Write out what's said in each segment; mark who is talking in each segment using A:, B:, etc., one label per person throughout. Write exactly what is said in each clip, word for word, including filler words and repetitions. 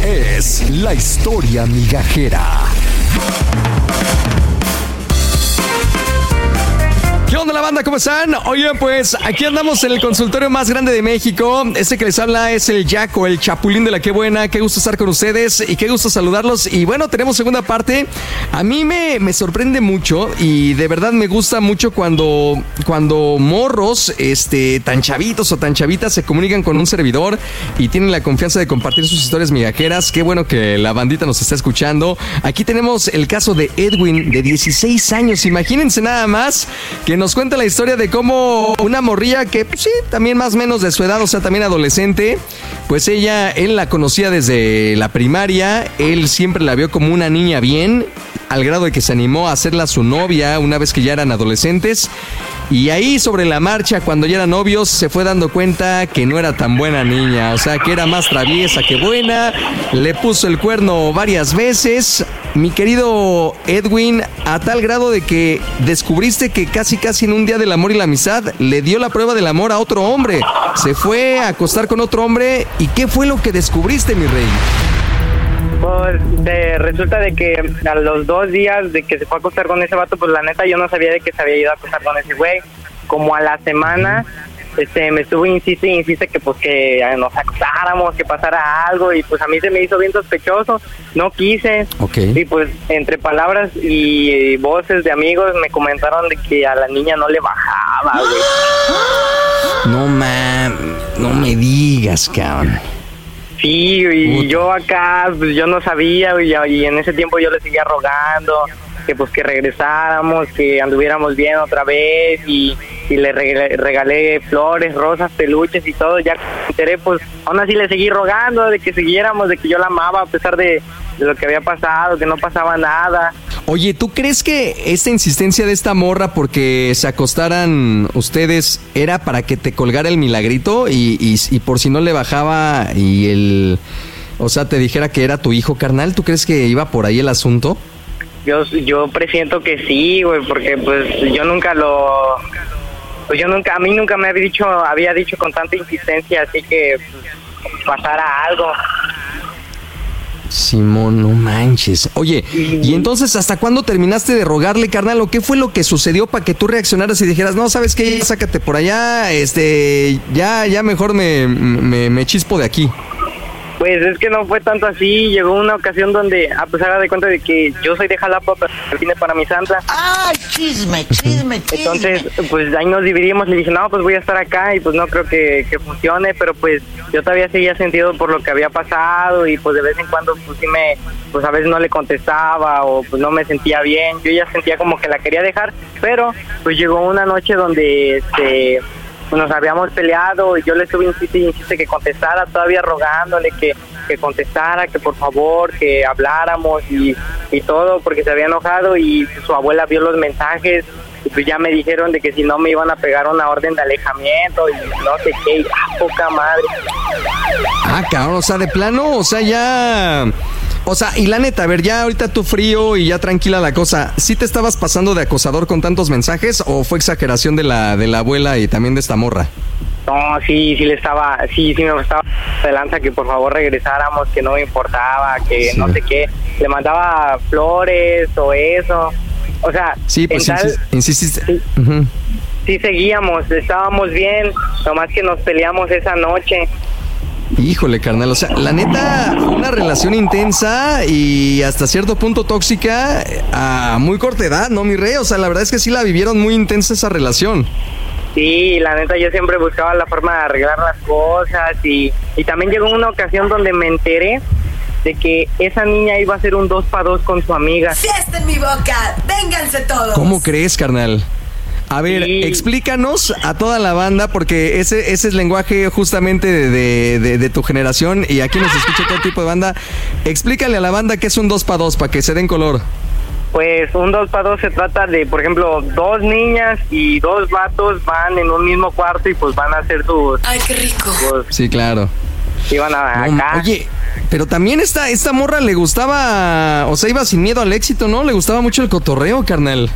A: es la historia migajera. ¿Qué onda, la banda? ¿Cómo están? Oigan, pues aquí andamos en el consultorio más grande de México. Este que les habla es el Jaco, el Chapulín de la Qué Buena. Qué gusto estar con ustedes y qué gusto saludarlos. Y bueno, tenemos segunda parte. A mí me, me sorprende mucho y de verdad me gusta mucho cuando, cuando morros este, tan chavitos o tan chavitas se comunican con un servidor y tienen la confianza de compartir sus historias migajeras. Qué bueno que la bandita nos está escuchando. Aquí tenemos el caso de Edwin, de dieciséis años. Imagínense nada más que nos cuenta la historia de cómo una morrilla que, pues, sí, también más o menos de su edad, o sea, también adolescente, pues ella, él la conocía desde la primaria, él siempre la vio como una niña bien, al grado de que se animó a hacerla su novia una vez que ya eran adolescentes. Y ahí sobre la marcha, cuando ya eran novios, se fue dando cuenta que no era tan buena niña. O sea, que era más traviesa que buena. Le puso el cuerno varias veces. Mi querido Edwin, a tal grado de que descubriste que casi casi en un día del amor y la amistad le dio la prueba del amor a otro hombre. Se fue a acostar con otro hombre. ¿Y qué fue lo que descubriste, mi rey?
B: Pues de, resulta de que a los dos días de que se fue a acostar con ese vato, pues la neta yo no sabía de que se había ido a acostar con ese güey. Como a la semana, este, me estuvo insiste y insiste que pues que nos acostáramos, que pasara algo, y pues a mí se me hizo bien sospechoso, no quise.
A: Okay.
B: Y pues entre palabras y voces de amigos me comentaron de que a la niña no le bajaba, güey.
A: No, man, no me digas, cabrón.
B: Sí, y yo acá, pues yo no sabía, y, y en ese tiempo yo le seguía rogando que pues que regresáramos, que anduviéramos bien otra vez, y, y le regalé, regalé flores, rosas, peluches y todo. Ya me enteré, pues aún así le seguí rogando de que siguiéramos, de que yo la amaba a pesar de, de lo que había pasado, que no pasaba nada.
A: Oye, ¿tú crees que esta insistencia de esta morra porque se acostaran ustedes era para que te colgara el milagrito y, y, y por si no le bajaba y el... O sea, te dijera que era tu hijo, carnal? ¿Tú crees que iba por ahí el asunto?
B: Yo yo presiento que sí, güey, porque pues yo nunca lo... Pues yo nunca, a mí nunca me había dicho, había dicho con tanta insistencia, así que pues, pasara algo.
A: Simón, no manches. Oye, ¿y entonces hasta cuándo terminaste de rogarle, carnal? ¿O qué fue lo que sucedió para que tú reaccionaras y dijeras, no, ¿sabes qué? Sácate por allá, este, ya, ya mejor me, me, me chispo de aquí?
B: Pues es que no fue tanto así. Llegó una ocasión donde, a pesar de cuenta de que yo soy de Jalapa, pero vine para mi santa.
C: ¡Ay, chisme, chisme, chisme!
B: Entonces, pues ahí nos dividimos. Le dije, no, pues voy a estar acá y pues no creo que, que funcione. Pero pues yo todavía seguía sentido por lo que había pasado y pues de vez en cuando pues sí me, pues a veces no le contestaba o pues no me sentía bien. Yo ya sentía como que la quería dejar, pero pues llegó una noche donde este... nos habíamos peleado y yo le estuve insiste y insiste que contestara, todavía rogándole que, que contestara, que por favor, que habláramos y, y todo, porque se había enojado y su abuela vio los mensajes y pues ya me dijeron de que si no me iban a pegar una orden de alejamiento y no sé qué, y ah, poca madre.
A: Ah, cabrón, o sea, de plano, o sea, ya... O sea, y la neta, a ver, ya ahorita tú frío y ya tranquila la cosa, ¿sí te estabas pasando de acosador con tantos mensajes o fue exageración de la de la abuela y también de esta morra?
B: No, sí, sí le estaba, sí, sí me estaba de lanza que por favor regresáramos, que no me importaba, que sí. No sé qué, le mandaba flores o eso, o sea...
A: Sí, pues tal, insististe.
B: Sí, uh-huh. Sí seguíamos, estábamos bien, nomás que nos peleamos esa noche.
A: Híjole, carnal, o sea, la neta, una relación intensa y hasta cierto punto tóxica a muy corta edad, ¿no, mi rey? O sea, la verdad es que sí la vivieron muy intensa esa relación.
B: Sí, la neta, yo siempre buscaba la forma de arreglar las cosas y, y también llegó una ocasión donde me enteré de que esa niña iba a hacer un dos para dos con su amiga.
C: ¡Fiesta en mi boca! ¡Vénganse todos!
A: ¿Cómo crees, carnal? A ver, sí. Explícanos a toda la banda, porque ese, ese es lenguaje justamente de, de, de, de tu generación y aquí nos escucha todo tipo de banda. Explícale a la banda qué es un dos para dos, para que se den color.
B: Pues un dos para dos se trata de, por ejemplo, dos niñas y dos vatos van en un mismo cuarto y pues van a hacer sus...
C: ¡Ay, qué rico!
B: Pues,
A: sí, claro.
B: Iban a,
A: no,
B: acá.
A: Oye, pero también esta, esta morra le gustaba, o sea, iba sin miedo al éxito, ¿no? Le gustaba mucho el cotorreo, carnal.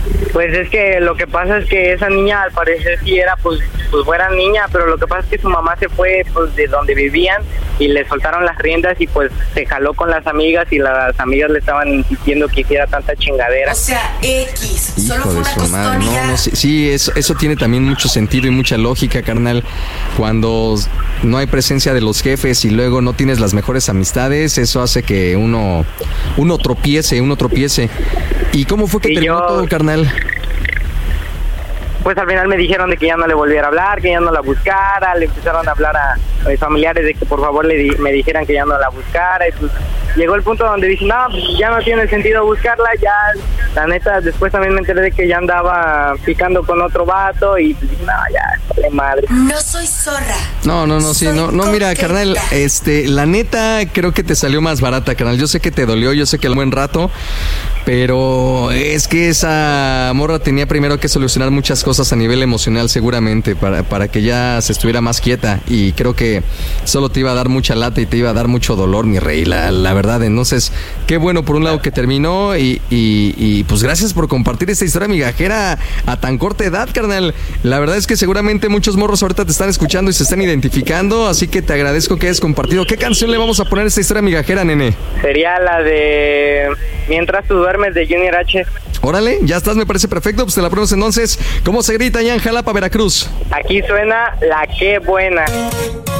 B: Pues es que lo que pasa es que esa niña al parecer sí era pues pues buena niña, pero lo que pasa es que su mamá se fue pues de donde vivían y le soltaron las riendas y pues se jaló con las amigas y las amigas le estaban insistiendo que hiciera tanta chingadera.
C: O sea, X. Solo
A: Hijo
C: fue
A: de
C: una
A: su madre,
C: costón.
A: no, no, sí, sí, eso, eso tiene también mucho sentido y mucha lógica, carnal. Cuando no hay presencia de los jefes y luego no tienes las mejores amistades, eso hace que uno, uno tropiece, uno tropiece. ¿Y cómo fue que
B: Y
A: terminó
B: yo-
A: todo, carnal?
B: Pues al final me dijeron de que ya no le volviera a hablar, que ya no la buscara, le empezaron a hablar a, a mis familiares de que por favor le di- me dijeran que ya no la buscara y pues llegó el punto donde dije, no, pues ya no tiene sentido buscarla, ya la neta después también me enteré de que ya andaba picando con otro vato y pues dije, no, ya, vale madre.
C: No soy zorra.
A: No, no, no, sí,
C: Soy
A: no, no, mira,
C: coqueta.
A: carnal, este, la neta creo que te salió más barata, carnal. Yo sé que te dolió, yo sé que el buen rato, pero es que esa morra tenía primero que solucionar muchas cosas a nivel emocional seguramente para, para que ya se estuviera más quieta y creo que solo te iba a dar mucha lata y te iba a dar mucho dolor, mi rey, la, la verdad. Entonces, qué bueno por un lado que terminó y, y, y pues gracias por compartir esta historia migajera a tan corta edad, carnal. La verdad es que seguramente muchos morros ahorita te están escuchando y se están identificando, así que te agradezco que hayas compartido. ¿Qué canción le vamos a poner a esta historia migajera, nene?
B: Sería la de Mientras tú duermes de Junior H.
A: Órale, ya estás, me parece perfecto, pues te la ponemos entonces. ¿Cómo se grita allá en Jalapa, Veracruz?
B: Aquí suena La Qué Buena.